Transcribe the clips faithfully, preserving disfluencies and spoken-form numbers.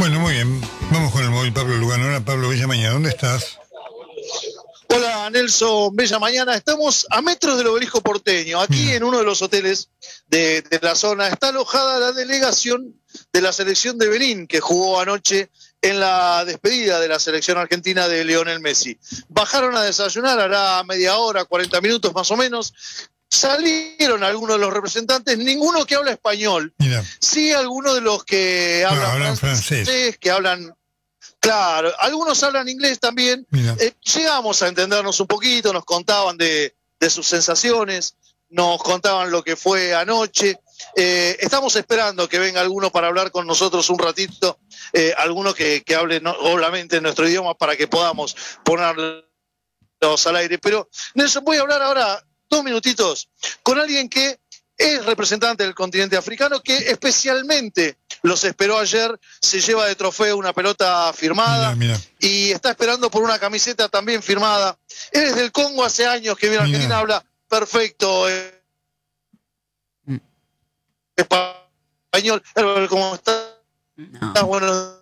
Bueno, muy bien. Vamos con el móvil Pablo Lugano. Ahora, Pablo Villamañana, ¿dónde estás? Hola, Nelson, bella mañana. Estamos a metros del Obelisco porteño. Aquí Mira. en uno de los hoteles de, de la zona está alojada la delegación de la selección de Benín, que jugó anoche en la despedida de la selección argentina de Lionel Messi. Bajaron a desayunar, hará media hora, cuarenta minutos más o menos. Salieron algunos de los representantes, ninguno que habla español. Mira. Sí, algunos de los que hablan, no, hablan francés, francés, que hablan... Claro, algunos hablan inglés también. Eh, llegamos a entendernos un poquito, nos contaban de, de sus sensaciones, nos contaban lo que fue anoche. Eh, estamos esperando que venga alguno para hablar con nosotros un ratito, eh, alguno que, que hable no, obviamente en nuestro idioma para que podamos ponerlos al aire. Pero, Nelson, voy a hablar ahora dos minutitos con alguien que es representante del continente africano, que especialmente los esperó ayer, se lleva de trofeo una pelota firmada mira, mira. y está esperando por una camiseta también firmada. Él es del Congo, hace años que viene a Argentina, habla perfecto eh, mm. español. ¿Cómo está? No. Está bueno.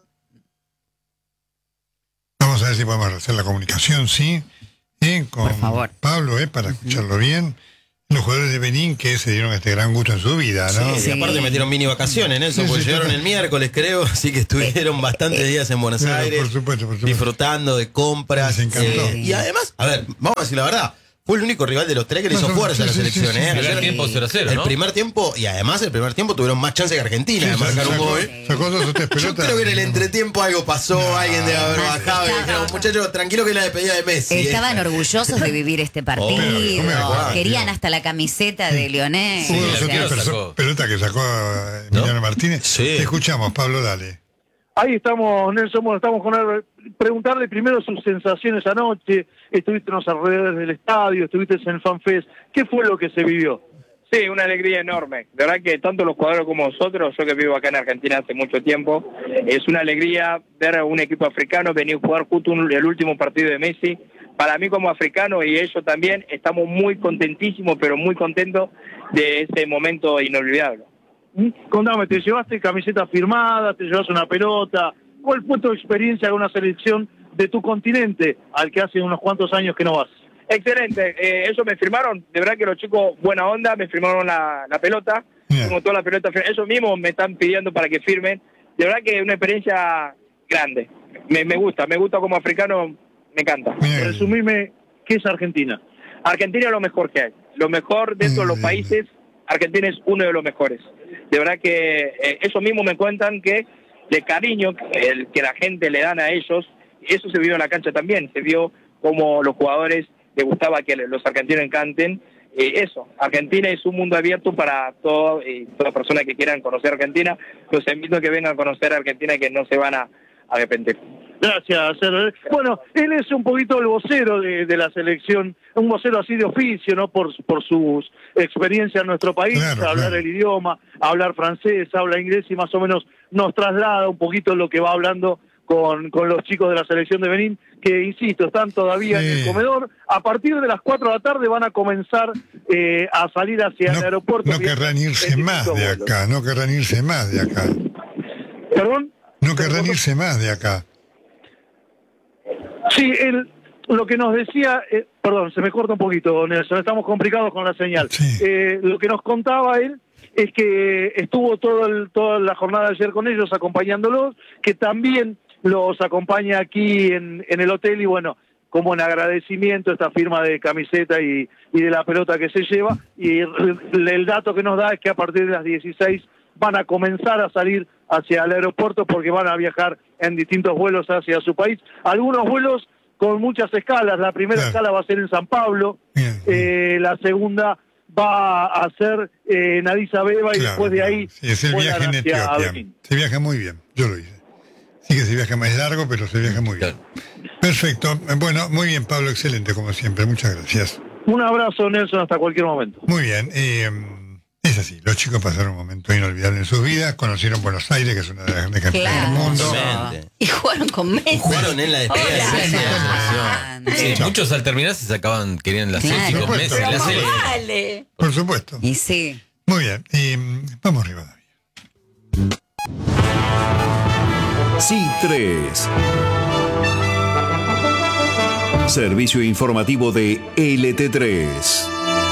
Vamos a ver si podemos hacer la comunicación, ¿sí? ¿Eh? Con por favor. Pablo, ¿eh? Para escucharlo uh-huh. bien. Los jugadores de Benín que se dieron este gran gusto en su vida, ¿no? Sí, sí. Y aparte metieron mini vacaciones, Nelson, sí, porque sí, llegaron sí. el miércoles, creo, así que estuvieron bastantes días en Buenos claro, Aires, por supuesto, por supuesto. disfrutando de compras. Les encantó. Eh, y además, a ver, vamos a decir la verdad, fue el único rival de los tres que le hizo fuerza a la selección, sí, sí, sí, ¿eh? El primer tiempo cero a cero, El ¿no? primer tiempo, y además el primer tiempo tuvieron más chance que Argentina sí, de marcar un gol. Sacó dos o tres pelotas. Yo creo que en el entretiempo algo pasó, no, alguien debe haber bajado y dijeron, muchachos, tranquilo que es la despedida de Messi. Estaban ¿eh? orgullosos de vivir este partido. Oh, Querían tío. hasta la camiseta de Lionel. Sí, Hubo dos o tres pelotas que sacó Emiliano ¿no? Martínez. Sí. Te escuchamos, Pablo, dale. Ahí estamos, Nelson, bueno, estamos con él. Preguntarle primero sus sensaciones anoche. Estuviste en los alrededores del estadio, estuviste en el FanFest. ¿Qué fue lo que se vivió? Sí, una alegría enorme. De verdad que tanto los jugadores como nosotros, yo que vivo acá en Argentina hace mucho tiempo, es una alegría ver a un equipo africano venir a jugar justo un, el último partido de Messi. Para mí como africano y ellos también, estamos muy contentísimos, pero muy contentos de ese momento inolvidable. Contame, ¿te llevaste camiseta firmada? ¿Te llevaste una pelota? ¿Cuál fue tu experiencia con una selección de tu continente al que hace unos cuantos años que no vas? Excelente, eh, ellos me firmaron, de verdad que los chicos, buena onda, me firmaron la, la pelota, yeah. como toda la pelota, ellos mismos me están pidiendo para que firmen, de verdad que es una experiencia grande, me, me gusta, me gusta como africano, me encanta. Yeah. Resumime, ¿qué es Argentina? Argentina es lo mejor que hay, lo mejor dentro yeah. de los países, Argentina es uno de los mejores. De verdad que eh, eso mismo me cuentan que de cariño el que la gente le dan a ellos, eso se vio en la cancha también, se vio como los jugadores les gustaba que los argentinos canten, eh, eso, Argentina es un mundo abierto para todo, eh, todas las personas que quieran conocer Argentina, los invito a que vengan a conocer Argentina y que no se van a, a arrepentir. Gracias. Bueno, él es un poquito el vocero de, de la selección, un vocero así de oficio, ¿no? Por, por sus experiencias en nuestro país, claro, hablar claro. el idioma, hablar francés, habla inglés y más o menos nos traslada un poquito lo que va hablando con, con los chicos de la selección de Benín, que insisto, están todavía sí. en el comedor. A partir de las cuatro de la tarde van a comenzar eh, a salir hacia no, el aeropuerto. No querrán irse más de acá, no querrán irse más de acá. ¿Perdón? No querrán irse más de acá. Sí, el, lo que nos decía, eh, perdón, se me corta un poquito, Nelson, estamos complicados con la señal. Sí. Eh, lo que nos contaba él es que estuvo todo el, toda la jornada de ayer con ellos, acompañándolos, que también los acompaña aquí en, en el hotel y bueno, como en agradecimiento esta firma de camiseta y, y de la pelota que se lleva. Y el, el dato que nos da es que a partir de las dieciséis van a comenzar a salir hacia el aeropuerto porque van a viajar en distintos vuelos hacia su país. Algunos vuelos con muchas escalas. La primera claro. escala va a ser en San Pablo, bien, bien. Eh, la segunda va a ser eh, en Addis Abeba claro, y después de ahí... Sí, es el viaje en Etiopía. Se viaja muy bien, yo lo hice. Sí que se viaja más largo, pero se viaja muy bien. Perfecto. Bueno, muy bien, Pablo, excelente como siempre. Muchas gracias. Un abrazo, Nelson, hasta cualquier momento. Muy bien. Eh, Es así, los chicos pasaron un momento inolvidable en sus vidas, conocieron Buenos Aires, que es una de las grandes capitales claro. del mundo. Y jugaron con Messi. Y jugaron en la despedida de Messi. Sí, muchos al terminar se sacaban, querían la selfie claro. con Messi. La selfie. Vale. Por supuesto. Y sí. Muy bien, y vamos arriba, David. S I tres. Servicio informativo de L T tres.